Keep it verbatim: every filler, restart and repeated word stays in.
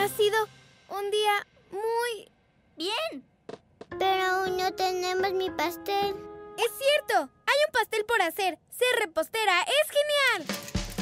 Ha sido un día muy... bien. Pero aún no tenemos mi pastel. ¡Es cierto! Hay un pastel por hacer. Ser repostera